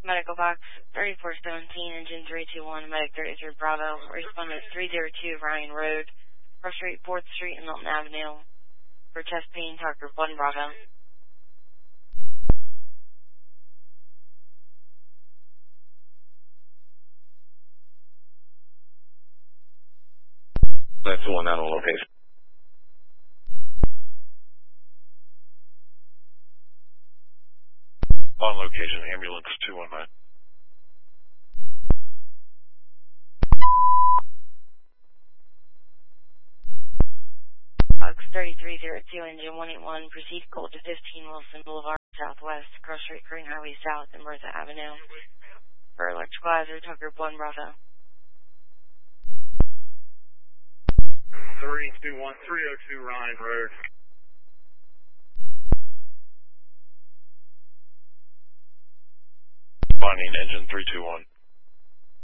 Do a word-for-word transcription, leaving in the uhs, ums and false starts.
Medical box thirty-four seventeen, engine three two one, medic thirty-three Bravo. Respond at three oh two Ryan Road, Cross Street, fourth Street, and Milton Avenue. For chest pain, Tucker one Bravo. That's the one out on location. On location, ambulance two one nine. Box thirty-three oh two, engine one eight one, proceed cold to fifteen Wilson Boulevard, Southwest, Cross Street, Crane Highway South, and Bertha Avenue. For electrical hazard, Tucker one Bravo. three two one, three oh two Ryan Road. Finding engine three two one.